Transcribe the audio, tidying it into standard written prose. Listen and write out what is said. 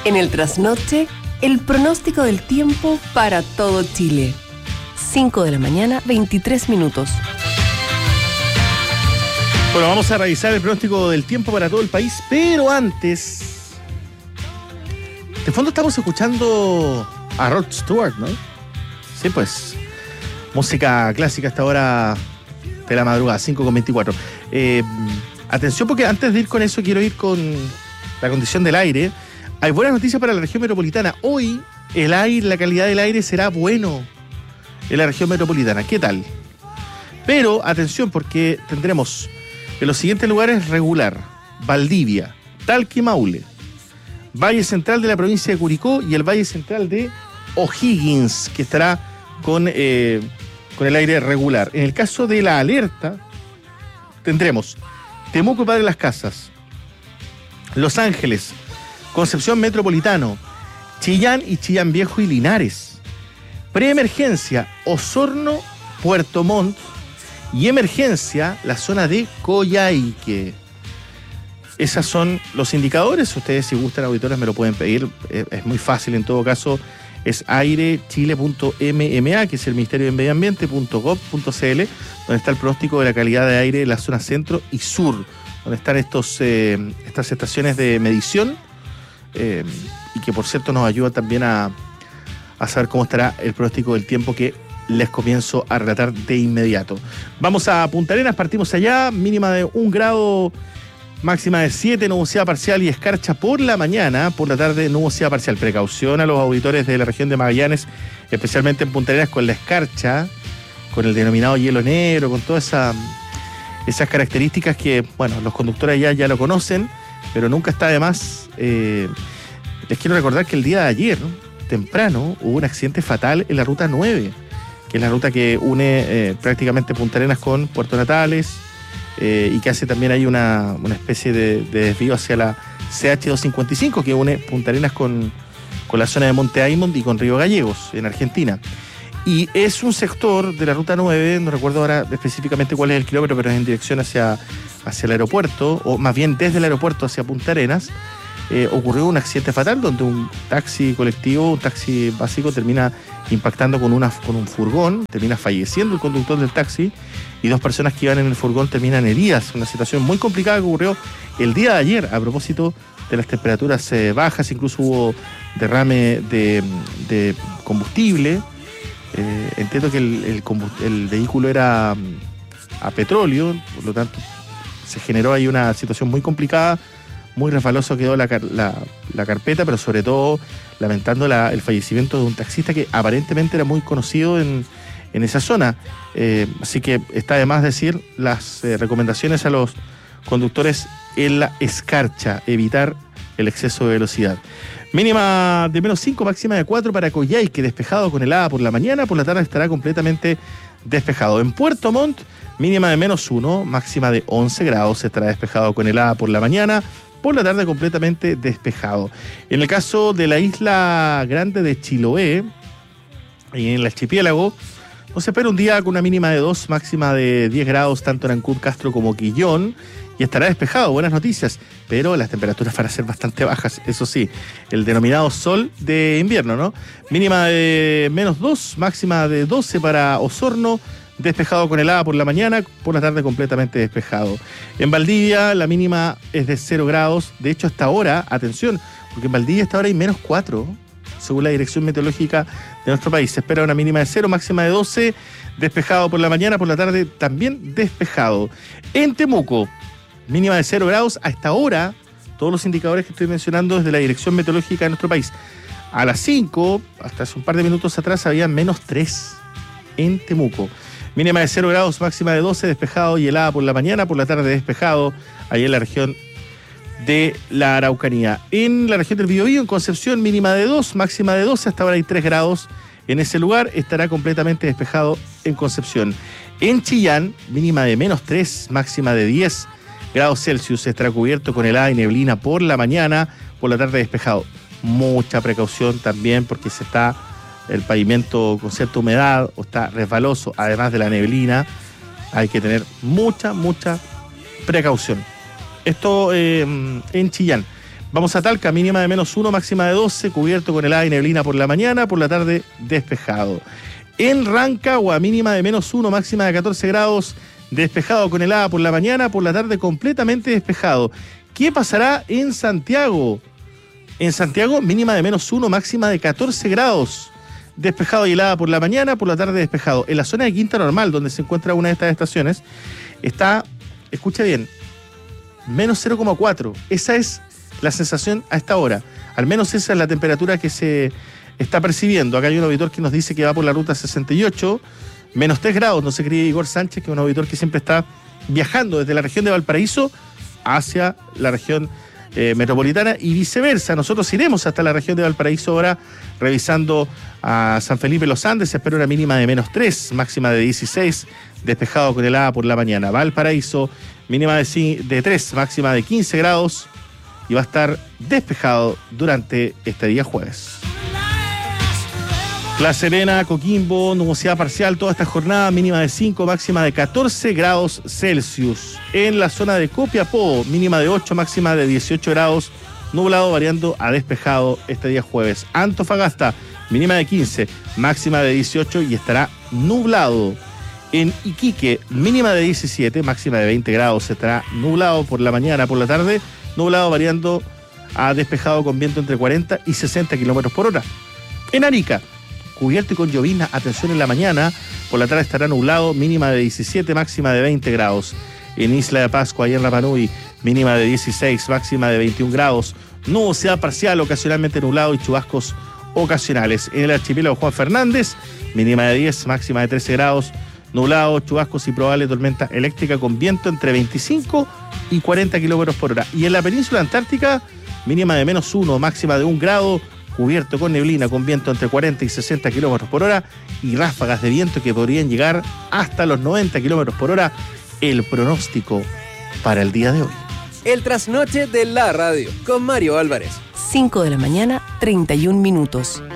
En el trasnoche, el pronóstico del tiempo para todo Chile. 5 de la mañana, 23 minutos. Bueno, vamos a revisar el pronóstico del tiempo para todo el país, pero antes, de fondo estamos escuchando a Rod Stewart, ¿no? Sí, pues, música clásica hasta ahora de la madrugada, 5:24. Atención, porque antes de ir con eso, quiero ir con la condición del aire. Hay buenas noticias para la región metropolitana. Hoy el aire, la calidad del aire será bueno en la región metropolitana. ¿Qué tal? Pero atención, porque tendremos en los siguientes lugares regular: Valdivia, Talca y Maule, Valle Central de la provincia de Curicó y el Valle Central de O'Higgins, que estará con el aire regular. En el caso de la alerta, tendremos Temuco y Padre Las Casas, Los Ángeles, Concepción Metropolitano, Chillán y Chillán Viejo y Linares. Preemergencia, Osorno, Puerto Montt, y emergencia, la zona de Coyhaique. Esos son los indicadores. Ustedes, si gustan, auditores, me lo pueden pedir. Es muy fácil, en todo caso. Es airechile.mma, que es el Ministerio de Medio Ambiente.gov.cl, donde está el pronóstico de la calidad de aire en la zona centro y sur, donde están estas estaciones de medición, y que, por cierto, nos ayuda también a saber cómo estará el pronóstico del tiempo que les comienzo a relatar de inmediato. Vamos a Punta Arenas, partimos allá, mínima de 1 grado, máxima de 7, nubosidad parcial y escarcha por la mañana, por la tarde nubosidad parcial. Precaución a los auditores de la región de Magallanes, especialmente en Punta Arenas, con la escarcha, con el denominado hielo negro, con todas esas características que, bueno, los conductores ya lo conocen, pero nunca está de más. Les quiero recordar que el día de ayer, temprano, hubo un accidente fatal en la ruta 9, que es la ruta que une prácticamente Punta Arenas con Puerto Natales, y que hace también hay una especie de desvío hacia la CH255, que une Punta Arenas con la zona de Monte Aymond y con Río Gallegos, en Argentina. Y es un sector de la ruta 9, no recuerdo ahora específicamente cuál es el kilómetro, pero es en dirección hacia el aeropuerto, o más bien desde el aeropuerto hacia Punta Arenas. Ocurrió un accidente fatal donde un taxi colectivo, un taxi básico, termina impactando con un furgón, termina falleciendo el conductor del taxi y 2 personas que iban en el furgón terminan heridas. Una situación muy complicada que ocurrió el día de ayer a propósito de las temperaturas bajas. Incluso hubo derrame de combustible. Entiendo que el vehículo era a petróleo, por lo tanto se generó ahí una situación muy complicada. Muy resbaloso quedó la carpeta, pero sobre todo lamentando el fallecimiento de un taxista que aparentemente era muy conocido en esa zona. Así que está de más decir las recomendaciones a los conductores en la escarcha: evitar el exceso de velocidad. Mínima de -5, máxima de 4 para Coyhaique, despejado con helada por la mañana, por la tarde estará completamente despejado. En Puerto Montt, mínima de -1, máxima de 11 grados, estará despejado con helada por la mañana, por la tarde completamente despejado. En el caso de la isla grande de Chiloé, y en el archipiélago, se espera un día con una mínima de 2, máxima de 10 grados, tanto en Ancud, Castro como Quillón, y estará despejado. Buenas noticias, pero las temperaturas van a ser bastante bajas, eso sí, el denominado sol de invierno, ¿no? Mínima de -2, máxima de 12 para Osorno, despejado con helada por la mañana, por la tarde completamente despejado. En Valdivia la mínima es de 0 grados, de hecho hasta ahora, atención, porque en Valdivia hasta ahora hay -4, según la Dirección Meteorológica de nuestro país. Se espera una mínima de 0, máxima de 12, despejado por la mañana, por la tarde también despejado. En Temuco, mínima de 0 grados, hasta ahora, todos los indicadores que estoy mencionando desde la Dirección Meteorológica de nuestro país. A las 5, hasta hace un par de minutos atrás, había -3 en Temuco. Mínima de 0 grados, máxima de 12, despejado y helada por la mañana, por la tarde despejado, ahí en la región de la Araucanía. En la región del Biobío, en Concepción, mínima de 2, máxima de 12, hasta ahora hay 3 grados. En ese lugar estará completamente despejado en Concepción. En Chillán, mínima de -3, máxima de 10 grados Celsius, estará cubierto con helada y neblina por la mañana, por la tarde despejado. Mucha precaución también porque el pavimento con cierta humedad o está resbaloso, además de la neblina. Hay que tener mucha precaución. Esto en Chillán. Vamos a Talca, mínima de -1, máxima de 12, cubierto con helada y neblina por la mañana, por la tarde despejado. En Rancagua, mínima de -1, máxima de 14 grados, despejado con helada por la mañana, por la tarde completamente despejado. ¿Qué pasará en Santiago? En Santiago, mínima de -1, máxima de 14 grados, despejado y helada por la mañana, por la tarde despejado. En la zona de Quinta Normal, donde se encuentra una de estas estaciones, está, escucha bien, -0,4. Esa es la sensación a esta hora. Al menos esa es la temperatura que se está percibiendo. Acá hay un auditor que nos dice que va por la ruta 68, -3 grados. No se cree Igor Sánchez, que es un auditor que siempre está viajando desde la región de Valparaíso hacia la región metropolitana y viceversa. Nosotros iremos hasta la región de Valparaíso ahora, revisando a San Felipe Los Andes. Se espera una mínima de -3, máxima de 16, despejado con helada por la mañana. Valparaíso, mínima de 3, máxima de 15 grados, y va a estar despejado durante este día jueves. La Serena, Coquimbo, nubosidad parcial toda esta jornada, mínima de 5, máxima de 14 grados Celsius. En la zona de Copiapó, mínima de 8, máxima de 18 grados, nublado variando a despejado este día jueves. Antofagasta, mínima de 15, máxima de 18 y estará nublado. En Iquique, mínima de 17, máxima de 20 grados, estará nublado por la mañana, por la tarde, nublado variando a despejado con viento entre 40 y 60 kilómetros por hora. En Arica, cubierto y con llovizna, atención en la mañana, por la tarde estará nublado, mínima de 17, máxima de 20 grados. En Isla de Pascua y en Rapa Nui, mínima de 16, máxima de 21 grados, nubosidad parcial, ocasionalmente nublado y chubascos ocasionales. En el archipiélago Juan Fernández, mínima de 10, máxima de 13 grados, nublado, chubascos y probable tormenta eléctrica con viento entre 25 y 40 kilómetros por hora. Y en la península antártica, mínima de -1, máxima de 1 grado, cubierto con neblina, con viento entre 40 y 60 kilómetros por hora y ráfagas de viento que podrían llegar hasta los 90 kilómetros por hora. El pronóstico para el día de hoy. El trasnoche de la radio con Mario Álvarez. 5 de la mañana, 31 minutos.